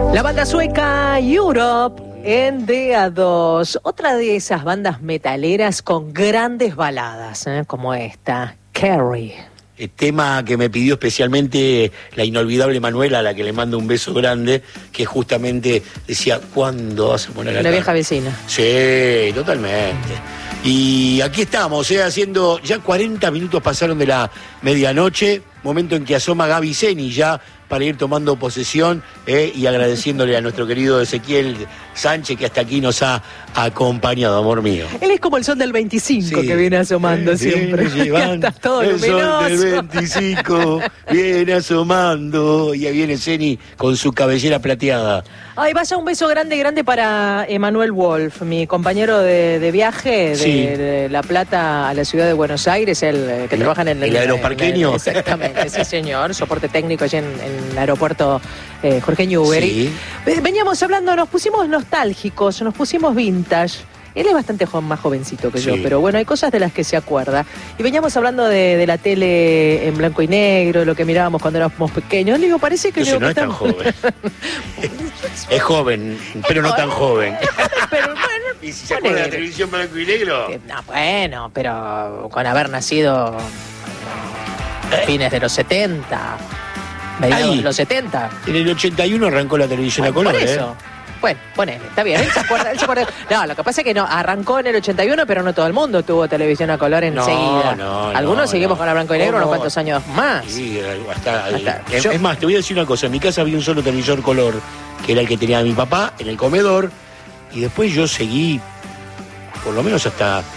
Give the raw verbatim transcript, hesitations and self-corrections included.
La banda sueca Europe en D A dos, otra de esas bandas metaleras con grandes baladas, ¿eh? Como esta, Carrie. El tema que me pidió especialmente la inolvidable Manuela, a la que le mando un beso grande, que justamente decía, ¿cuándo vas a poner acá? La vieja vecina. Sí, totalmente. Y aquí estamos, ¿eh? Haciendo, ya cuarenta minutos pasaron de la medianoche, momento en que asoma Gaby Zeni ya para ir tomando posesión, ¿eh? Y agradeciéndole a nuestro querido Ezequiel Sánchez que hasta aquí nos ha acompañado, amor mío. Él es como el sol del veinticinco, sí, que viene asomando sí, siempre. Está todo el luminoso. sol del veinticinco viene asomando y ahí viene Zeni con su cabellera plateada. Ay, vaya un beso grande, grande para Emanuel Wolf, mi compañero de, de viaje de, sí. de La Plata a la ciudad de Buenos Aires, el que el, trabaja en el... ¿El aeroparqueño? Exactamente, sí señor, soporte técnico allí en, en el aeropuerto eh, Jorge Newbery. Sí. Veníamos hablando, nos pusimos nostálgicos, nos pusimos vintage. Él es bastante jo más jovencito que sí. yo, pero bueno, hay cosas de las que se acuerda. Y veníamos hablando de, de la tele en blanco y negro, lo que mirábamos cuando éramos pequeños. Le digo, parece que... Entonces yo, no es tan joven. Es joven, pero no tan joven. Pero bueno, ¿y si se acuerda de la televisión blanco y negro? No, bueno, pero con haber nacido a fines de los setenta, mediados de los setenta. En el ochenta y uno arrancó la televisión bueno, a color, por eso. ¿eh? Bueno, ponele, está bien, él se acuerda, él se acuerda. No, lo que pasa es que no, arrancó en el ochenta y uno, pero no todo el mundo tuvo televisión a color enseguida. No, no, Algunos no, seguimos no. con la blanco y negro unos cuantos años más. Sí, hasta, hasta es, yo... es más, te voy a decir una cosa, en mi casa había un solo televisor color, que era el que tenía mi papá, en el comedor, y después yo seguí, por lo menos hasta